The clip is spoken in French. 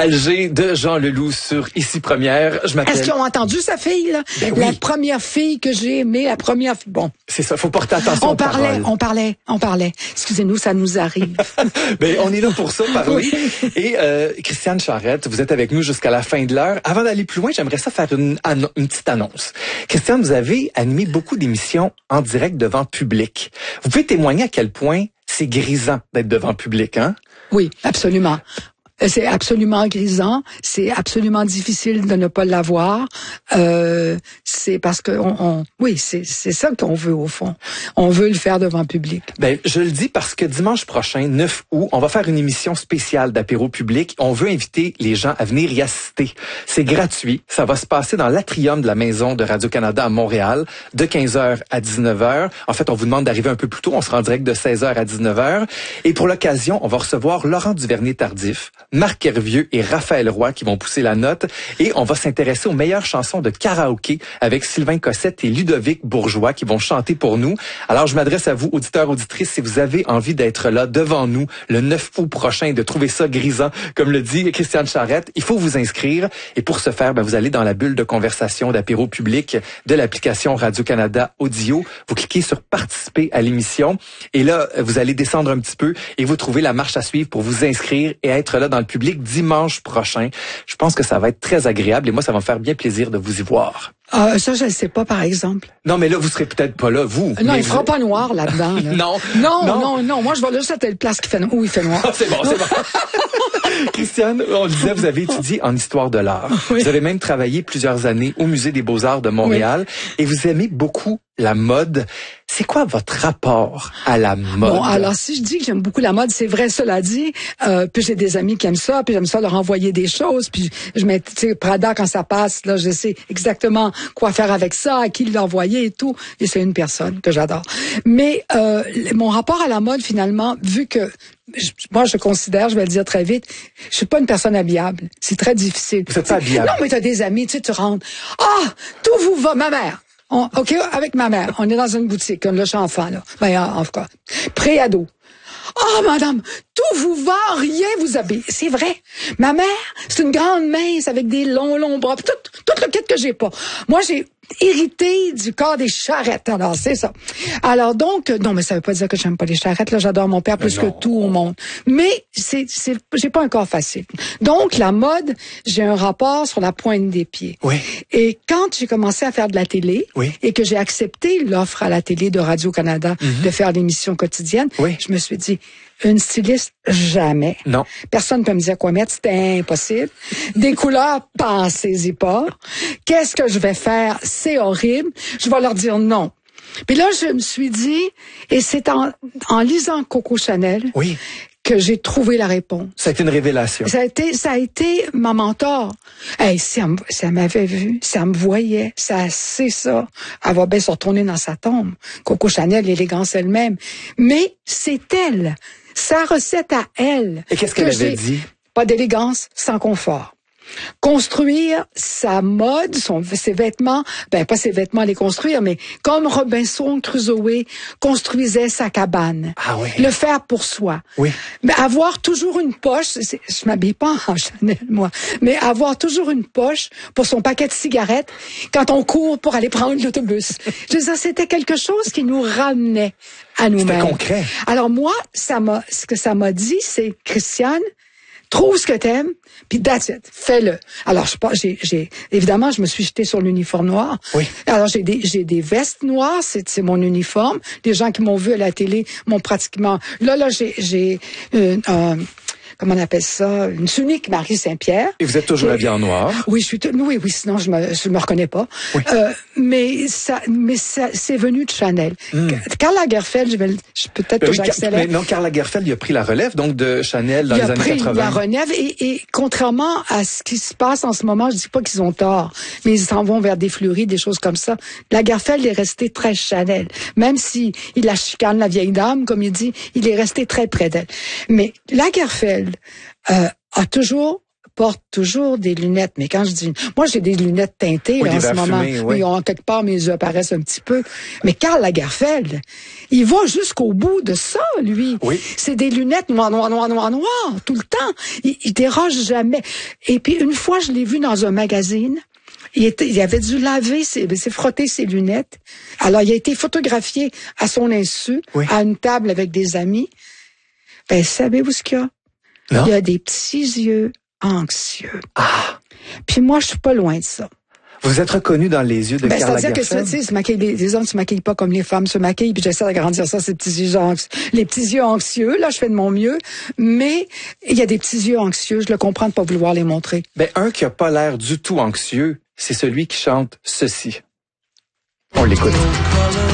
Alger de Jean Leloup sur Ici Première. Je m'appelle... Est-ce qu'ils ont entendu sa fille, là? Ben oui. La première fille que j'ai aimée, la première fille. Bon. C'est ça, faut porter attention aux paroles. On parlait. Excusez-nous, ça nous arrive. Ben, on est là pour ça, parler. Oui. Et Christiane Charrette, vous êtes avec nous jusqu'à la fin de l'heure. Avant d'aller plus loin, j'aimerais ça faire une petite annonce. Christiane, vous avez animé beaucoup d'émissions en direct devant public. Vous pouvez témoigner à quel point c'est grisant d'être devant public, hein? Oui, absolument. C'est absolument grisant, c'est absolument difficile de ne pas l'avoir. C'est parce que oui, c'est ça qu'on veut au fond. On veut le faire devant le public. Ben, je le dis parce que dimanche prochain, 9 août, on va faire une émission spéciale d'apéro public. On veut inviter les gens à venir y assister. C'est gratuit. Ça va se passer dans l'atrium de la maison de Radio-Canada à Montréal, de 15h à 19h. En fait, on vous demande d'arriver un peu plus tôt. On sera en direct de 16h à 19h. Et pour l'occasion, on va recevoir Laurent Duvernay-Tardif, Marc Hervieux et Raphaël Roy qui vont pousser la note. Et on va s'intéresser aux meilleures chansons de karaoké avec Sylvain Cossette et Ludovic Bourgeois qui vont chanter pour nous. Alors, je m'adresse à vous, auditeurs, auditrices, si vous avez envie d'être là devant nous le 9 août prochain et de trouver ça grisant, comme le dit Christiane Charrette, il faut vous inscrire. Et pour ce faire, vous allez dans la bulle de conversation d'apéro public de l'application Radio-Canada Audio. Vous cliquez sur participer à l'émission. Et là, vous allez descendre un petit peu et vous trouvez la marche à suivre pour vous inscrire et être là dans le public dimanche prochain. Je pense que ça va être très agréable et moi, ça va me faire bien plaisir de vous y voir. Ça, je ne sais pas, par exemple. Non, mais là, vous serez peut-être pas là, vous. Non, il fera pas noir là-dedans. Là. Non. Moi, je vais là, c'est telle place où il fait noir. C'est bon. Christiane, on le disait, vous avez étudié en histoire de l'art. Oui. Vous avez même travaillé plusieurs années au Musée des Beaux-Arts de Montréal. Oui. Et vous aimez beaucoup la mode. C'est quoi votre rapport à la mode? Bon, alors si je dis que j'aime beaucoup la mode, c'est vrai, cela dit. Puis j'ai des amis qui aiment ça, puis j'aime ça leur envoyer des choses. Puis je mets, tu sais, Prada quand ça passe, là, je sais exactement quoi faire avec ça, à qui l'envoyer et tout. Et c'est une personne que j'adore. Mais mon rapport à la mode, finalement, vu que moi, je considère, je vais le dire très vite, je suis pas une personne habillable. C'est très difficile. Vous êtes pas habillable? Non, mais t'as des amis, tu sais, tu rentres. Tout vous va, ma mère. OK, avec ma mère. On est dans une boutique, comme le enfant, là. Ben, en tout cas, pré-ado. Madame, tout vous va, rien vous habille. C'est vrai. Ma mère, c'est une grande mince avec des longs bras. Tout le kit que j'ai pas. Moi, j'ai hérité du corps des charrettes. Alors, c'est ça. Alors, donc, non, mais ça veut pas dire que j'aime pas les charrettes. Là, j'adore mon père plus que tout au monde. Mais j'ai pas un corps facile. Donc, la mode, j'ai un rapport sur la pointe des pieds. Oui. Et quand j'ai commencé à faire de la télé, et que j'ai accepté l'offre à la télé de Radio-Canada de faire l'émission quotidienne, je me suis dit, une styliste, jamais. Non. Personne ne peut me dire quoi mettre, c'était impossible. Des couleurs, pensez-y pas. Qu'est-ce que je vais faire? C'est horrible. Je vais leur dire non. Puis là, je me suis dit, et c'est en lisant Coco Chanel que j'ai trouvé la réponse. Ça a été une révélation. Ça a été ma mentor. Hey, si elle m'avait vu, si elle me voyait, c'est ça. Elle va bien se retourner dans sa tombe. Coco Chanel, l'élégance elle-même. Mais c'est elle. Sa recette à elle. Et qu'est-ce qu'elle avait dit? Pas d'élégance, sans confort. Construire sa mode, ses vêtements, pas ses vêtements les construire, mais comme Robinson Crusoe construisait sa cabane. Ah oui. Le faire pour soi. Oui. Mais avoir toujours une poche, je m'habille pas en Chanel, moi, mais avoir toujours une poche pour son paquet de cigarettes quand on court pour aller prendre l'autobus. Je veux dire, c'était quelque chose qui nous ramenait à nous-mêmes. C'était concret. Alors moi, ce que ça m'a dit, c'est, Christiane, trouve ce que t'aimes, puis that's it, fais-le. Alors, évidemment, je me suis jetée sur l'uniforme noir. Oui. Alors, j'ai des vestes noires, c'est mon uniforme. Les gens qui m'ont vu à la télé m'ont pratiquement... Là, j'ai comment on appelle ça, une tunique Marie Saint-Pierre. Et vous êtes toujours habillée en noir? Oui, oui, sinon je me reconnais pas. Oui. Mais ça, c'est venu de Chanel. Karl Lagerfeld, peut-être que j'accélère. Mais non, Karl Lagerfeld, il a pris la relève, donc, de Chanel dans les années 80. Il a pris la relève et contrairement à ce qui se passe en ce moment, je dis pas qu'ils ont tort, mais ils s'en vont vers des fleuris, des choses comme ça. Lagerfeld est resté très Chanel. Même si il la chicane, la vieille dame, comme il dit, il est resté très près d'elle. Mais Lagerfeld a toujours porte toujours des lunettes. Mais quand je dis... Moi, j'ai des lunettes teintées Oui, là, en des ce moment. verres fumés, oui. En quelque part, mes yeux apparaissent un petit peu. Mais Karl Lagerfeld, il va jusqu'au bout de ça, lui. Oui. C'est des lunettes noires, tout le temps. Il déroge jamais. Et puis, une fois, je l'ai vu dans un magazine. Il avait dû laver, s'est frotté ses lunettes. Alors, il a été photographié à son insu, oui. à une table avec des amis. Ben, savez-vous ce qu'il y a? Non. Il y a des petits yeux anxieux. Ah! Puis moi, je suis pas loin de ça. Vous êtes reconnu dans les yeux de Karl C'est-à-dire Lagerfeld? que les hommes se maquillent pas comme les femmes se maquillent, puis j'essaie d'agrandir ça, ces petits yeux anxieux. Les petits yeux anxieux, là, je fais de mon mieux, mais il y a des petits yeux anxieux, je le comprends de pas vouloir les montrer. Ben, un qui a pas l'air du tout anxieux, c'est celui qui chante ceci. On l'écoute.